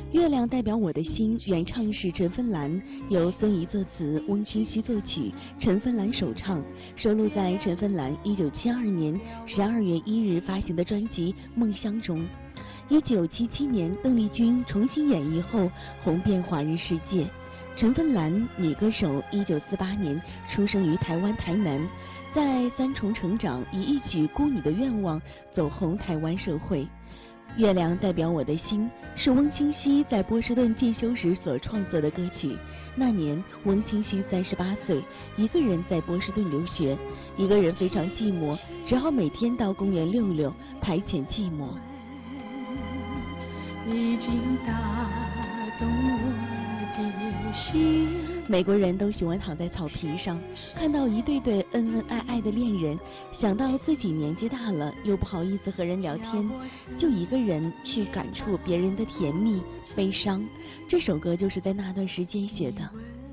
月亮代表我的心原唱是陈芬兰，由孙怡作词，翁清溪作曲，陈芬兰首唱，收录在陈芬兰1972年12月1日发行的专辑《梦乡》中。1977年，邓丽君重新演绎后红遍华人世界。陈芬兰，女歌手，1948年出生于台湾台南，在三重成长，以一曲《孤女的愿望》走红台湾社会。月亮代表我的心是翁清溪在波士顿进修时所创作的歌曲。那年翁清溪38岁，一个人在波士顿留学，一个人非常寂寞，只好每天到公园溜溜，排遣寂寞。 已经打动我的心。 美国人都喜欢躺在草坪上，看到一对对恩恩爱爱的恋人，想到自己年纪大了，又不好意思和人聊天，就一个人去感触别人的甜蜜、悲伤。这首歌就是在那段时间写的。